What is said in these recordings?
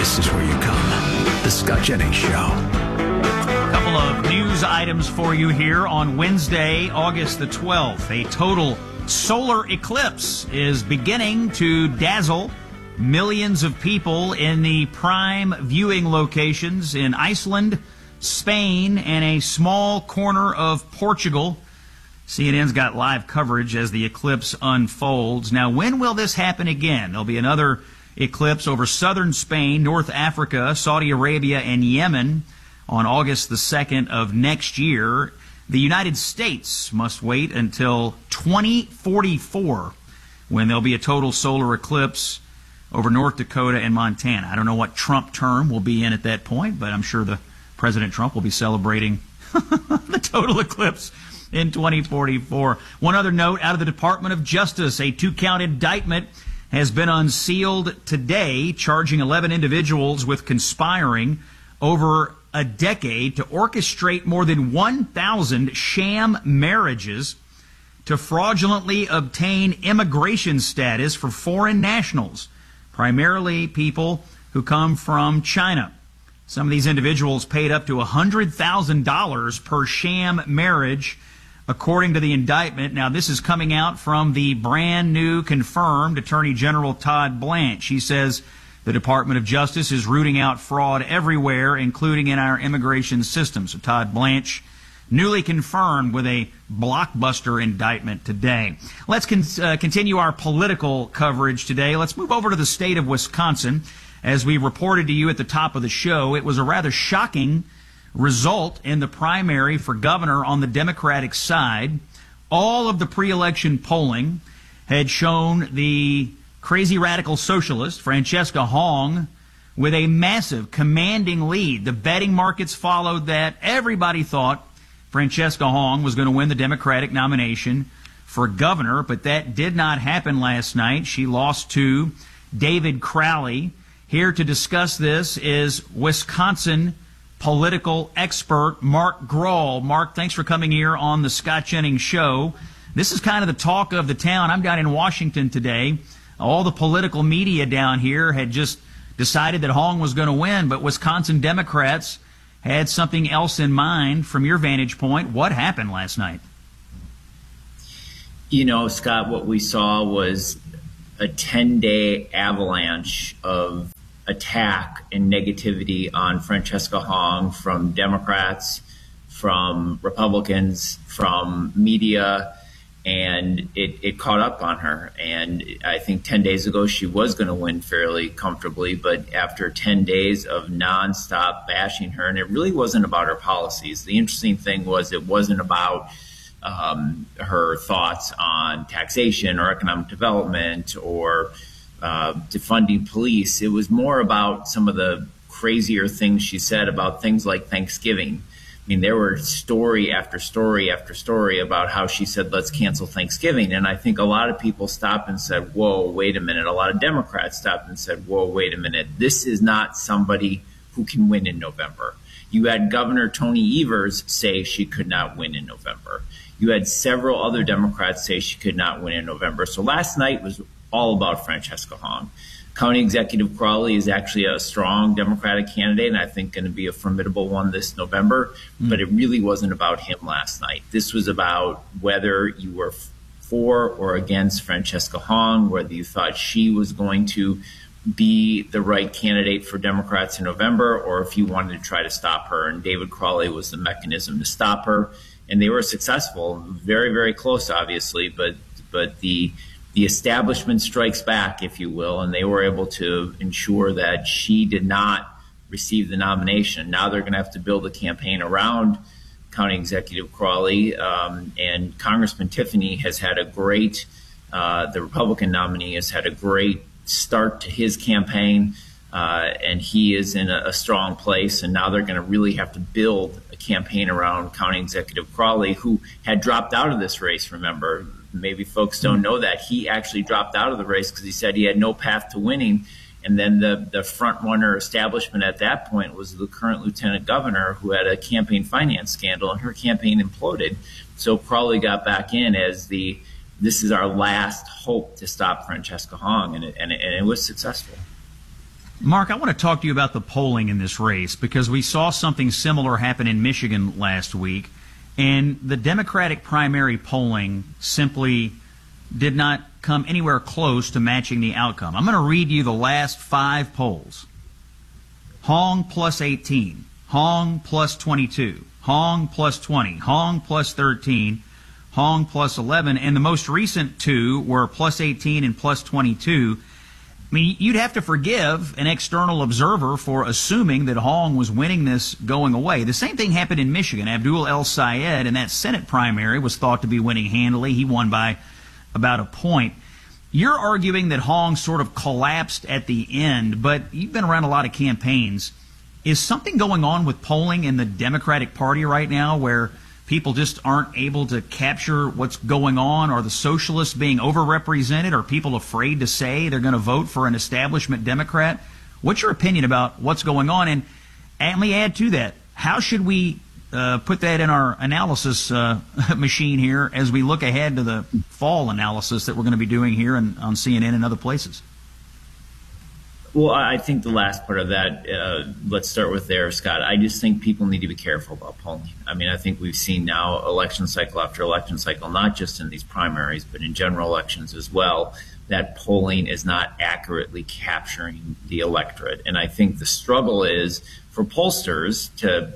This is where you come. The Scott Jennings Show. Couple of news items for you here on Wednesday, August the 12th. A total solar eclipse is beginning to dazzle millions of people in the prime viewing locations in Iceland, Spain, and a small corner of Portugal. CNN's got live coverage as the eclipse unfolds. Now, when will this happen again? There'll be another eclipse over southern Spain, North Africa, Saudi Arabia, and Yemen on August the 2nd of next year. The United States must wait until 2044 when there'll be a total solar eclipse over North Dakota and Montana. I don't know what Trump term will be in at that point, but I'm sure President Trump will be celebrating the total eclipse in 2044. One other note out of the Department of Justice, a 2-count indictment has been unsealed today, charging 11 individuals with conspiring over a decade to orchestrate more than 1,000 sham marriages to fraudulently obtain immigration status for foreign nationals, primarily people who come from China. Some of these individuals paid up to $100,000 per sham marriage, according to the indictment. Now, this is coming out from the brand new confirmed Attorney General Todd Blanche. He says the Department of Justice is rooting out fraud everywhere, including in our immigration system. So Todd Blanche, newly confirmed with a blockbuster indictment today. Let's continue our political coverage today. Let's move over to the state of Wisconsin. As we reported to you at the top of the show, it was a rather shocking result in the primary for governor on the Democratic side. All of the pre-election polling had shown the crazy radical socialist, Francesca Hong, with a massive, commanding lead. The betting markets followed that. Everybody thought Francesca Hong was going to win the Democratic nomination for governor, but that did not happen last night. She lost to David Crowley. Here to discuss this is Wisconsin political expert Mark Grohl. Mark, thanks for coming here on the Scott Jennings Show. This is kind of the talk of the town. I'm down in Washington today. All the political media down here had just decided that Hong was going to win, but Wisconsin Democrats had something else in mind. From your vantage point, what happened last night? You know, Scott, what we saw was a 10-day avalanche of attack and negativity on Francesca Hong from Democrats, from Republicans, from media, and it caught up on her. And I think 10 days ago she was going to win fairly comfortably, but after 10 days of nonstop bashing her, and it really wasn't about her policies. The interesting thing was it wasn't about her thoughts on taxation or economic development or defunding police. It was more about some of the crazier things she said about things like Thanksgiving. I mean, there were story after story after story about how she said, let's cancel Thanksgiving. And I think a lot of people stopped and said, whoa, wait a minute. A lot of Democrats stopped and said, whoa, wait a minute. This is not somebody who can win in November. You had Governor Tony Evers say she could not win in November. You had several other Democrats say she could not win in November. So last night was all about Francesca Hong. County Executive Crowley is actually a strong Democratic candidate, and I think going to be a formidable one this November. But it really wasn't about him last night. This was about whether you were for or against Francesca Hong, whether you thought she was going to be the right candidate for Democrats in November, or if you wanted to try to stop her. And David Crowley was the mechanism to stop her. And they were successful, very, very close, obviously, but the establishment strikes back, if you will, and they were able to ensure that she did not receive the nomination. Now they're going to have to build a campaign around County Executive Crowley, and Congressman Tiffany has had a great, the Republican nominee has had a great start to his campaign, and he is in a strong place, and now they're going to really have to build a campaign around County Executive Crowley, who had dropped out of this race, remember. Maybe folks don't know that. He actually dropped out of the race because he said he had no path to winning. And then the front runner establishment at that point was the current lieutenant governor, who had a campaign finance scandal, and her campaign imploded. So Crowley got back in as this is our last hope to stop Francesca Hong, and it was successful. Mark, I want to talk to you about the polling in this race because we saw something similar happen in Michigan last week, and the Democratic primary polling simply did not come anywhere close to matching the outcome. I'm going to read you the last 5 polls. Hong plus 18, Hong plus 22, Hong plus 20, Hong plus 13, Hong plus 11, and the most recent 2 were plus 18 and plus 22. I mean, you'd have to forgive an external observer for assuming that Hong was winning this going away. The same thing happened in Michigan. Abdul El Sayed in that Senate primary was thought to be winning handily. He won by about a point. You're arguing that Hong sort of collapsed at the end, but you've been around a lot of campaigns. Is something going on with polling in the Democratic Party right now where people just aren't able to capture what's going on? Are the socialists being overrepresented? Are people afraid to say they're going to vote for an establishment Democrat? What's your opinion about what's going on? And let me add to that, how should we put that in our analysis machine here as we look ahead to the fall analysis that we're going to be doing here on CNN and other places? Well, I think the last part of that, let's start with there, Scott. I just think people need to be careful about polling. I mean, I think we've seen now election cycle after election cycle, not just in these primaries, but in general elections as well, that polling is not accurately capturing the electorate. And I think the struggle is for pollsters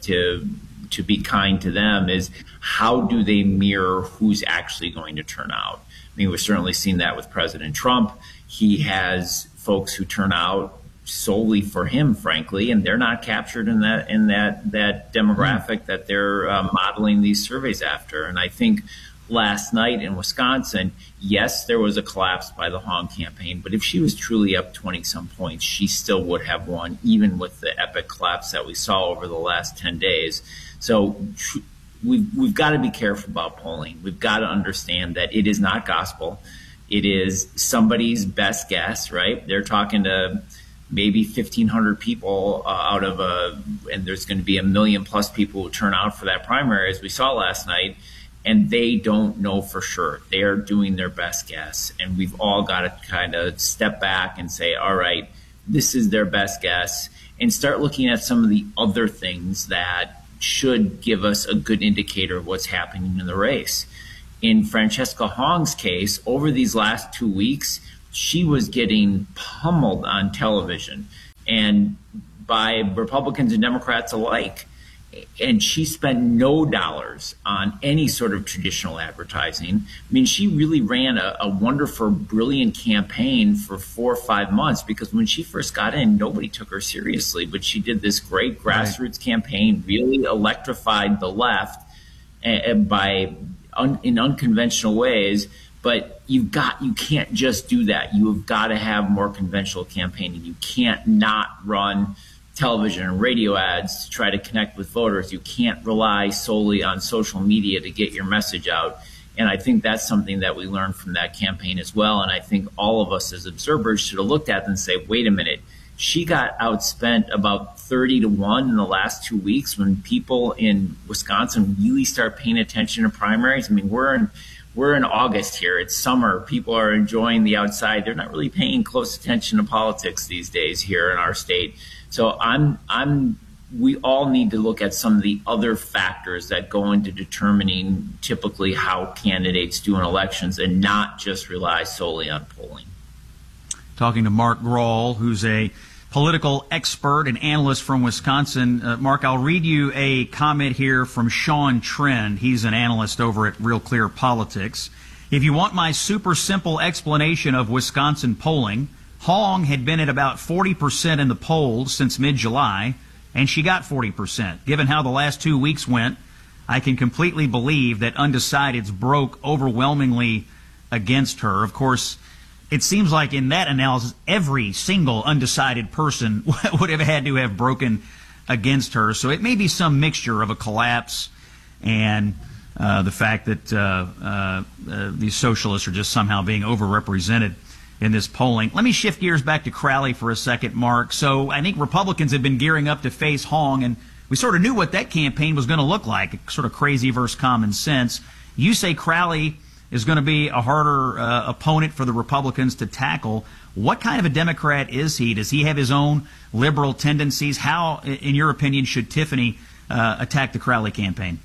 to be kind to them is how do they mirror who's actually going to turn out? I mean, we've certainly seen that with President Trump. He has folks who turn out solely for him, frankly, and they're not captured in that demographic that they're modeling these surveys after. And I think last night in Wisconsin, yes, there was a collapse by the Hong campaign, but if she was truly up 20-some points, she still would have won, even with the epic collapse that we saw over the last 10 days. So we've got to be careful about polling. We've got to understand that it is not gospel. It is somebody's best guess, right? They're talking to maybe 1,500 people and there's going to be 1 million plus people who turn out for that primary, as we saw last night, and they don't know for sure. They are doing their best guess, and we've all got to kind of step back and say, all right, this is their best guess, and start looking at some of the other things that should give us a good indicator of what's happening in the race. In Francesca Hong's case, over these last 2 weeks, she was getting pummeled on television and by Republicans and Democrats alike. And she spent no dollars on any sort of traditional advertising. I mean, she really ran a wonderful, brilliant campaign for 4 or 5 months, because when she first got in, nobody took her seriously. But she did this great grassroots campaign, really electrified the left in unconventional ways. But you can't just do that. You have got to have more conventional campaigning. You can't not run television and radio ads to try to connect with voters. You can't rely solely on social media to get your message out. And I think that's something that we learned from that campaign as well. And I think all of us as observers should have looked at it and say, wait a minute, she got outspent about 30-1 in the last 2 weeks when people in Wisconsin really start paying attention to primaries. I mean, we're in August here. It's summer. People are enjoying the outside. They're not really paying close attention to politics these days here in our state. So we all need to look at some of the other factors that go into determining typically how candidates do in elections and not just rely solely on polling. Talking to Mark Grohl, who's a political expert and analyst from Wisconsin. Mark, I'll read you a comment here from Sean Trend. He's an analyst over at Real Clear Politics. If you want my super simple explanation of Wisconsin polling, Hong had been at about 40% in the polls since mid-July, and she got 40%. Given how the last 2 weeks went, I can completely believe that undecideds broke overwhelmingly against her. Of course, it seems like in that analysis, every single undecided person would have had to have broken against her. So it may be some mixture of a collapse and the fact that these socialists are just somehow being overrepresented in this polling. Let me shift gears back to Crowley for a second, Mark. So I think Republicans have been gearing up to face Hong, and we sort of knew what that campaign was going to look like, sort of crazy versus common sense. You say Crowley is going to be a harder opponent for the Republicans to tackle. What kind of a Democrat is he? Does he have his own liberal tendencies? How, in your opinion, should Tiffany attack the Crowley campaign?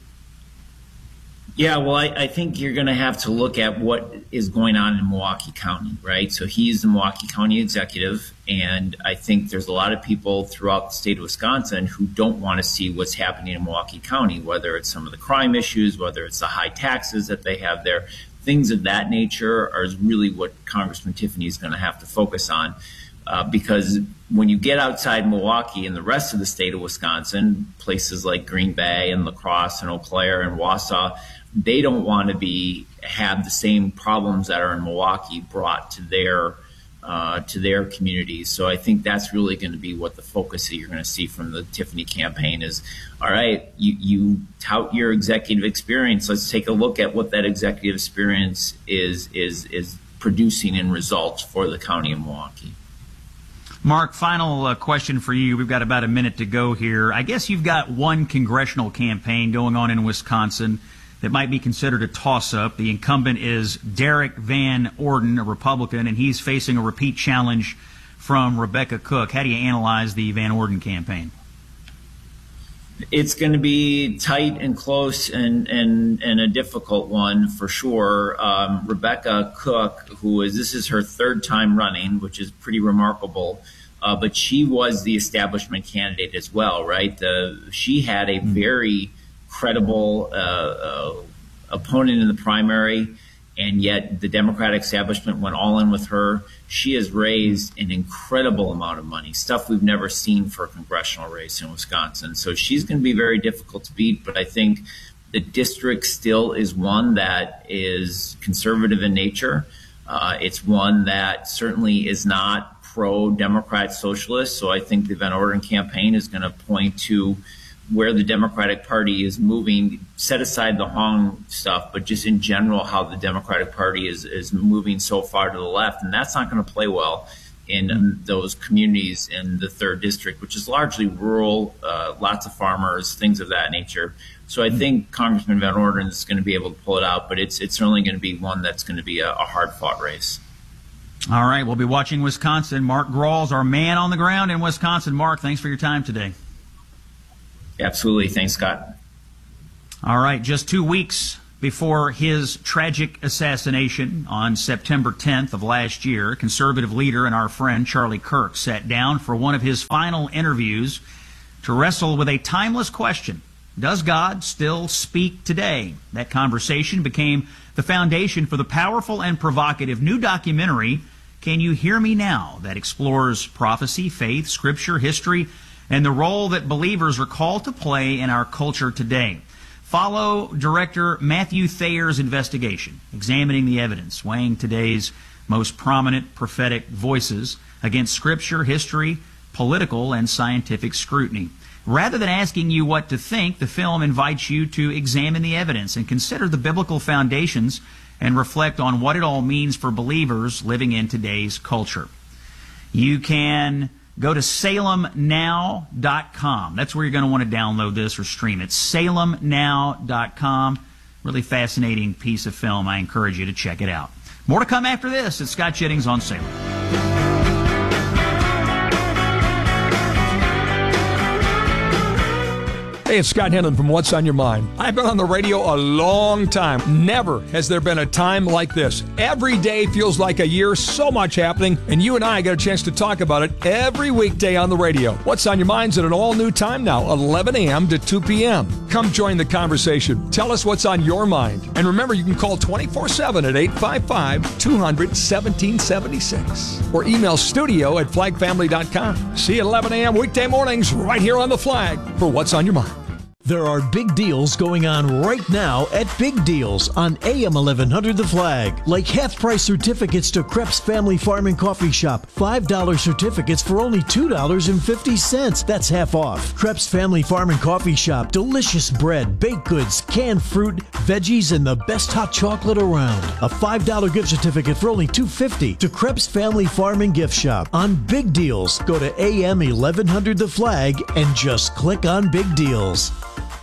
Yeah, well, I think you're going to have to look at what is going on in Milwaukee County, right? So he's the Milwaukee County executive, and I think there's a lot of people throughout the state of Wisconsin who don't want to see what's happening in Milwaukee County, whether it's some of the crime issues, whether it's the high taxes that they have there. Things of that nature are really what Congressman Tiffany is going to have to focus on. Because when you get outside Milwaukee and the rest of the state of Wisconsin, places like Green Bay and La Crosse and Eau Claire and Wausau, they don't want to have the same problems that are in Milwaukee brought to their communities. So I think that's really going to be what the focus that you're going to see from the Tiffany campaign is. All right, you tout your executive experience. Let's take a look at what that executive experience is producing in results for the county of Milwaukee. Mark, final question for you. We've got about a minute to go here. I guess you've got one congressional campaign going on in Wisconsin that might be considered a toss-up. The incumbent is Derek Van Orden, a Republican, and he's facing a repeat challenge from Rebecca Cook. How do you analyze the Van Orden campaign? It's going to be tight and close and a difficult one for sure. Rebecca Cook, this is her third time running, which is pretty remarkable. But she was the establishment candidate as well, right? She had a very credible opponent in the primary, and yet the Democratic establishment went all in with her. She has raised an incredible amount of money, stuff we've never seen for a congressional race in Wisconsin. So she's going to be very difficult to beat, but I think the district still is one that is conservative in nature. It's one that certainly is not pro-Democrat socialist, so I think the Van Orden campaign is going to point to where the Democratic Party is moving, set aside the Hong stuff, but just in general how the Democratic Party is moving so far to the left. And that's not going to play well in those communities in the 3rd District, which is largely rural, lots of farmers, things of that nature. So I think Congressman Van Orden is going to be able to pull it out, but it's certainly going to be one that's going to be a hard-fought race. All right, we'll be watching Wisconsin. Mark Gralls, our man on the ground in Wisconsin. Mark, thanks for your time today. Absolutely. Thanks, Scott. All right. Just 2 weeks before his tragic assassination on September 10th of last year, conservative leader and our friend Charlie Kirk sat down for one of his final interviews to wrestle with a timeless question. Does God still speak today? That conversation became the foundation for the powerful and provocative new documentary, Can You Hear Me Now?, that explores prophecy, faith, scripture, history, and the role that believers are called to play in our culture today. Follow director Matthew Thayer's investigation, examining the evidence, weighing today's most prominent prophetic voices against scripture, history, political, and scientific scrutiny. Rather than asking you what to think, the film invites you to examine the evidence and consider the biblical foundations and reflect on what it all means for believers living in today's culture. You can go to salemnow.com. That's where you're going to want to download this or stream it. salemnow.com. Really fascinating piece of film. I encourage you to check it out. More to come after this. It's Scott Jennings on Salem. Hey, it's Scott Henlon from What's on Your Mind. I've been on the radio a long time. Never has there been a time like this. Every day feels like a year, so much happening, and you and I get a chance to talk about it every weekday on the radio. What's on Your Mind's at an all-new time now, 11 a.m. to 2 p.m. Come join the conversation. Tell us what's on your mind. And remember, you can call 24/7 at 855-200-1776 or email studio@flagfamily.com. See you at 11 a.m. weekday mornings right here on The Flag for What's on Your Mind. There are big deals going on right now at Big Deals on AM 1100 The Flag. Like half-price certificates to Krebs Family Farm and Coffee Shop. $5 certificates for only $2.50. That's half off. Krebs Family Farm and Coffee Shop. Delicious bread, baked goods, canned fruit, veggies, and the best hot chocolate around. A $5 gift certificate for only $2.50 to Krebs Family Farm and Gift Shop. On Big Deals, go to AM 1100 The Flag and just click on Big Deals.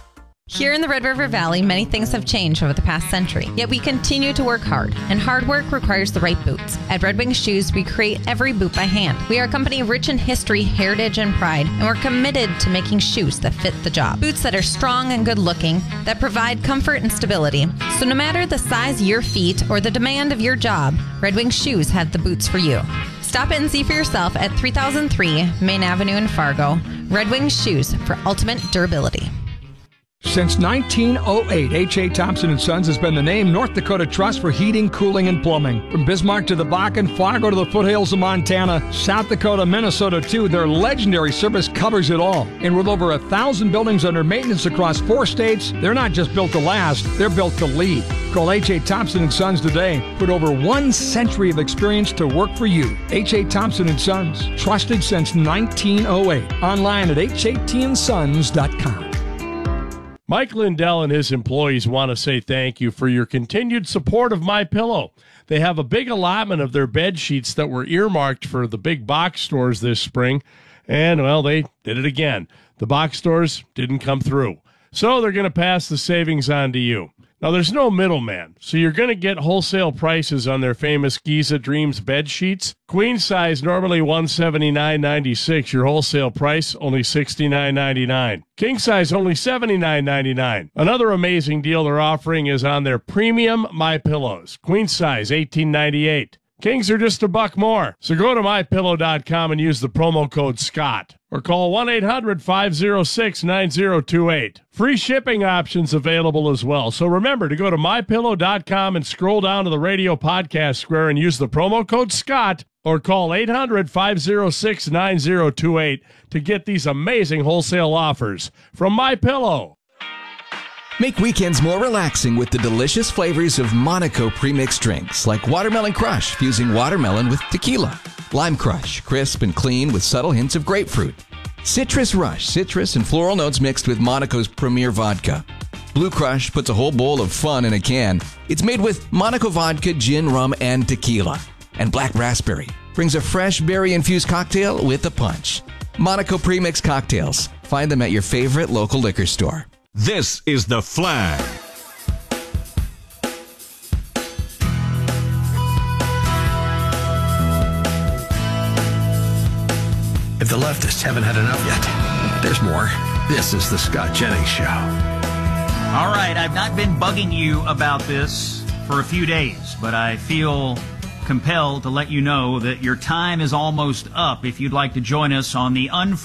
Here in the Red River Valley, many things have changed over the past century, yet we continue to work hard, and hard work requires the right boots. At Red Wing Shoes, we create every boot by hand. We are a company rich in history, heritage, and pride, and we're committed to making shoes that fit the job. Boots that are strong and good-looking, that provide comfort and stability. So no matter the size of your feet or the demand of your job, Red Wing Shoes have the boots for you. Stop in and see for yourself at 3003 Main Avenue in Fargo. Red Wing Shoes for ultimate durability. Since 1908, H.A. Thompson & Sons has been the name North Dakota Trust for heating, cooling, and plumbing. From Bismarck to the Bakken, Fargo to the foothills of Montana, South Dakota, Minnesota too, their legendary service covers it all. And with over 1,000 buildings under maintenance across 4 states, they're not just built to last, they're built to lead. Call H.A. Thompson & Sons today. Put over 1 century of experience to work for you. H.A. Thompson & Sons, trusted since 1908. Online at hatsons.com. Mike Lindell and his employees want to say thank you for your continued support of MyPillow. They have a big allotment of their bed sheets that were earmarked for the big box stores this spring, and, well, they did it again. The box stores didn't come through, so they're going to pass the savings on to you. Now, there's no middleman, so you're going to get wholesale prices on their famous Giza Dreams bed sheets. Queen size, normally $179.96. Your wholesale price, only $69.99. King size, only $79.99. Another amazing deal they're offering is on their premium MyPillows. Queen size, $18.98. Kings are just $1 more. So go to MyPillow.com and use the promo code SCOTT. Or call 1-800-506-9028. Free shipping options available as well. So remember to go to MyPillow.com and scroll down to the radio podcast square and use the promo code SCOTT. Or call 800-506-9028 to get these amazing wholesale offers from MyPillow. Make weekends more relaxing with the delicious flavors of Monaco premixed drinks like Watermelon Crush, fusing watermelon with tequila. Lime Crush, crisp and clean with subtle hints of grapefruit. Citrus Rush, citrus and floral notes mixed with Monaco's premier vodka. Blue Crush puts a whole bowl of fun in a can. It's made with Monaco vodka, gin, rum, and tequila. And Black Raspberry brings a fresh berry-infused cocktail with a punch. Monaco premixed cocktails. Find them at your favorite local liquor store. This is The Flag. If the leftists haven't had enough yet, there's more. This is the Scott Jennings Show. All right, I've not been bugging you about this for a few days, but I feel compelled to let you know that your time is almost up if you'd like to join us on the